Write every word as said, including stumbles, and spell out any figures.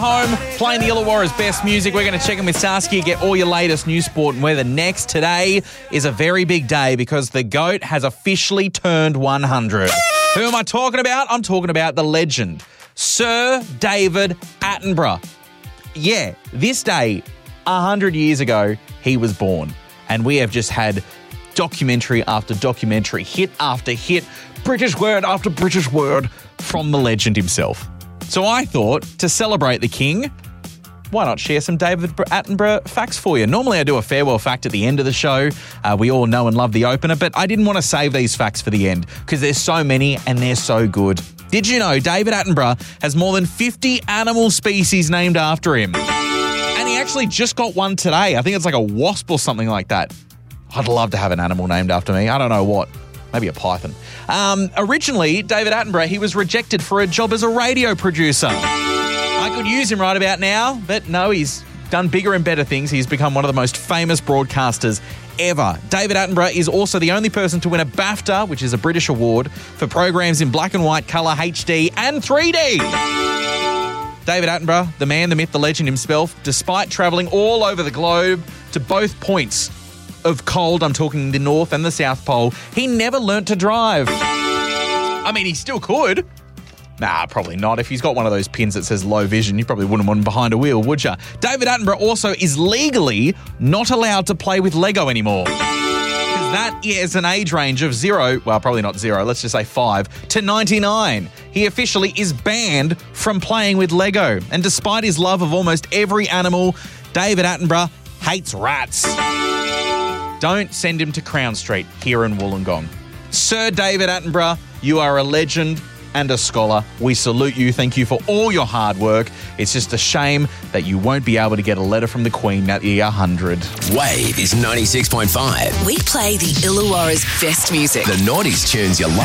Home, playing the Illawarra's best music. We're going to check in with Saskia, get all your latest news, sport and weather next. Today is a very big day because the GOAT has officially turned one hundred. Who am I talking about? I'm talking about the legend, Sir David Attenborough. Yeah, this day, one hundred years ago, he was born. And we have just had documentary after documentary, hit after hit, British word after British word from the legend himself. So I thought, to celebrate the king, why not share some David Attenborough facts for you? Normally I do a farewell fact at the end of the show. Uh, we all know and love the opener, but I didn't want to save these facts for the end because there's so many and they're so good. Did you know David Attenborough has more than fifty animal species named after him? And he actually just got one today. I think it's like a wasp or something like that. I'd love to have an animal named after me. I don't know what. Maybe a python. Um, originally, David Attenborough, he was rejected for a job as a radio producer. I could use him right about now, but no, he's done bigger and better things. He's become one of the most famous broadcasters ever. David Attenborough is also the only person to win a BAFTA, which is a British award, for programs in black and white, colour, H D and three D. David Attenborough, the man, the myth, the legend himself, despite travelling all over the globe to both points of cold, I'm talking the North and the South Pole, he never learnt to drive. I mean, he still could. Nah, probably not. If he's got one of those pins that says low vision, you probably wouldn't want him behind a wheel, would you? David Attenborough also is legally not allowed to play with Lego anymore. Because that is an age range of zero, well, probably not zero, let's just say five, to ninety-nine. He officially is banned from playing with Lego. And despite his love of almost every animal, David Attenborough hates rats. Don't send him to Crown Street here in Wollongong. Sir David Attenborough, you are a legend and a scholar. We salute you. Thank you for all your hard work. It's just a shame that you won't be able to get a letter from the Queen at the one hundred. Wave is ninety-six point five. We play the Illawarra's best music. The noughties tunes you love.